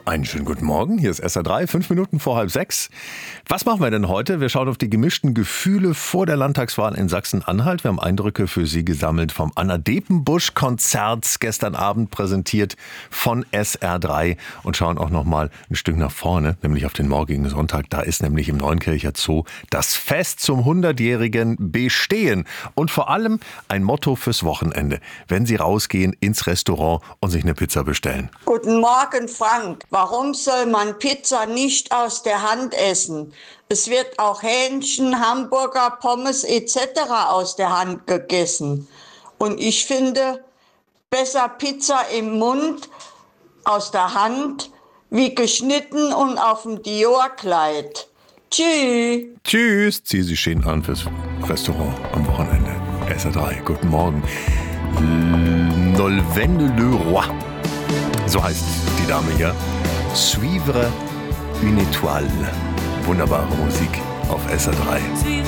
Einen schönen guten Morgen, hier ist SR3, 5 Minuten vor 5:30. Was machen wir denn heute? Wir schauen auf die gemischten Gefühle vor der Landtagswahl in Sachsen-Anhalt. Wir haben Eindrücke für Sie gesammelt vom Anna-Depenbusch-Konzert gestern Abend präsentiert von SR3 und schauen auch noch mal ein Stück nach vorne, nämlich auf den morgigen Sonntag. Da ist nämlich im Neunkircher Zoo das Fest zum 100-jährigen Bestehen und vor allem ein Motto fürs Wochenende, wenn Sie rausgehen ins Restaurant und sich eine Pizza bestellen. Guten Morgen, Frank. Warum soll man Pizza nicht aus der Hand essen? Es wird auch Hähnchen, Hamburger, Pommes etc. aus der Hand gegessen. Und ich finde, besser Pizza im Mund, aus der Hand, wie geschnitten und auf dem Dior-Kleid. Tschüss. Tschüss, zieh Sie schön an fürs Restaurant am Wochenende. SR3, guten Morgen. Nolwenn Leroy, so heißt die Dame hier. Suivre une étoile. Wunderbare Musik auf SR3.